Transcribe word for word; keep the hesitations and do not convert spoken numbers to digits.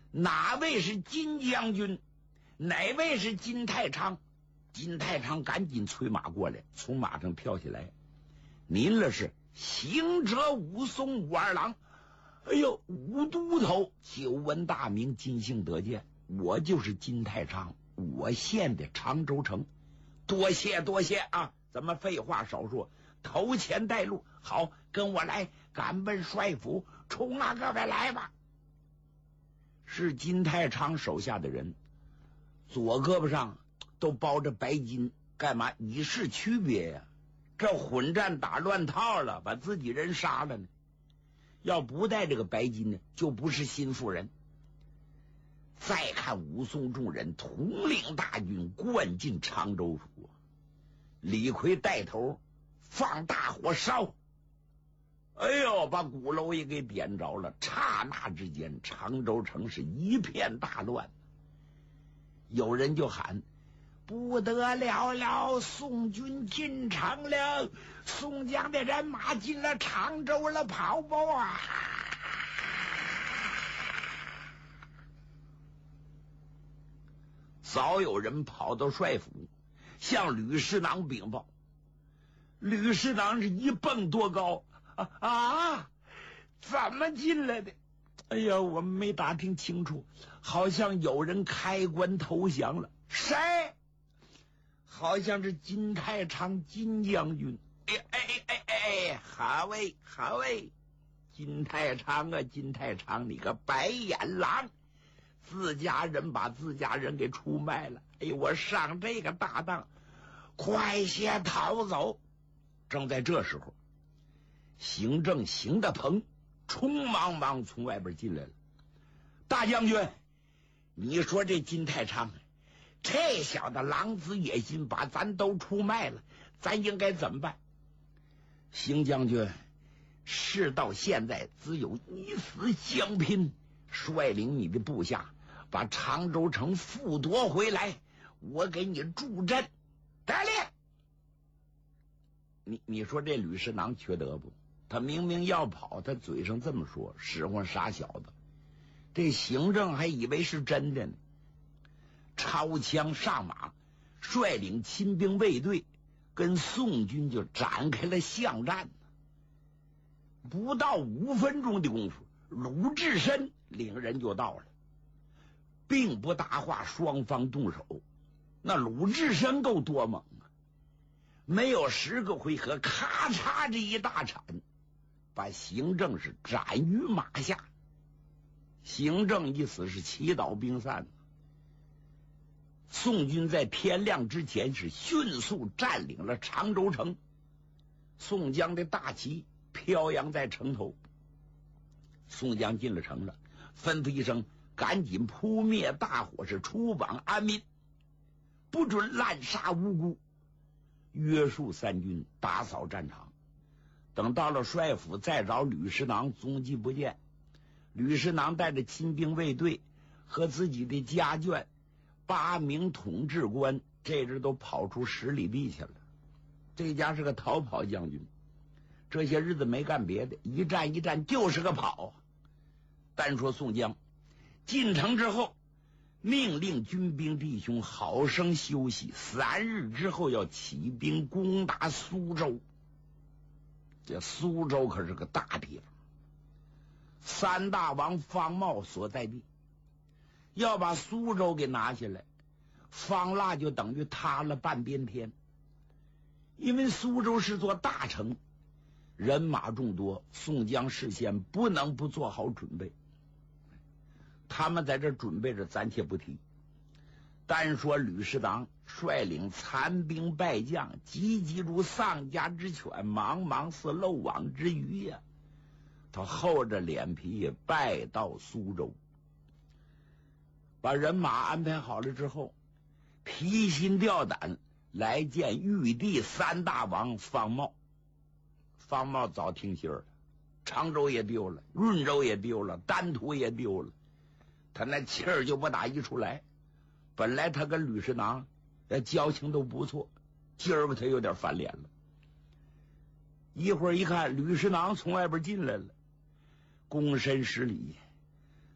哪位是金将军？哪位是金太昌？金太昌赶紧催马过来，从马上跳下来。您了是行者武松武二郎。哎呦，武都头，久闻大名，今幸得见。我就是金太昌，我县的常州城。多谢多谢啊！咱们废话少说，头前带路。好，跟我来，赶奔帅府。冲啊，各位来吧！是金太昌手下的人，左胳膊上都包着白巾，干嘛？以示区别呀、啊！这混战打乱套了，把自己人杀了呢。要不带这个白巾呢，就不是新妇人。再看武松众人统领大军灌进常州府，李逵带头放大火烧，哎呦，把鼓楼也给点着了。刹那之间，常州城是一片大乱。有人就喊：不得了了，宋军进城了，宋江的人马进了常州了，跑不啊！早有人跑到帅府，向吕师囊禀报。吕师囊是一蹦多高啊啊！怎么进来的？哎呀，我们没打听清楚，好像有人开关投降了。谁？好像是金太昌金将军。哎哎哎哎哎，好喂好喂，金太昌啊金太昌，你个白眼狼！自家人把自家人给出卖了，哎，我上这个大当，快些逃走！正在这时候，行政邢大鹏匆忙忙从外边进来了。大将军，你说这金太昌这小子狼子野心，把咱都出卖了，咱应该怎么办？邢将军，事到现在只有以死相拼，率领你的部下把常州城复夺回来，我给你助阵。得令！你你说这吕师囊缺德不？他明明要跑，他嘴上这么说，使唤傻小子。这行政还以为是真的呢。抄枪上马，率领亲兵卫队跟宋军就展开了巷战。不到五分钟的功夫，鲁智深领人就到了，并不大话，双方动手。那鲁智深够多猛啊！没有十个回合，咔嚓这一大铲，把行政是斩于马下。行政一死是旗倒兵散。宋军在天亮之前是迅速占领了常州城，宋江的大旗飘扬在城头。宋江进了城了，吩咐一声，赶紧扑灭大火，是出榜安民，不准滥杀无辜，约束三军，打扫战场。等到了帅府，再找吕师囊，踪迹不见。吕师囊带着亲兵卫队和自己的家眷八名统治官，这阵都跑出十里地去了。这家是个逃跑将军，这些日子没干别的，一战一战就是个跑。单说宋江进城之后，命令军兵弟兄好生休息，三日之后要起兵攻打苏州。这苏州可是个大地方，三大王方茂所在地，要把苏州给拿下来，方腊就等于塌了半边天。因为苏州是座大城，人马众多，宋江事先不能不做好准备。他们在这准备着，暂且不提。单说吕师囊率领残兵败将，急急如丧家之犬，茫茫似漏网之鱼呀、啊！他厚着脸皮败到苏州，把人马安排好了之后，提心吊胆来见玉帝三大王方茂。方茂早听信了，常州也丢了，润州也丢了，丹徒也丢了，他那气儿就不打一处来。本来他跟吕师囊交情都不错，今儿个他有点翻脸了。一会儿一看吕师囊从外边进来了，躬身施礼，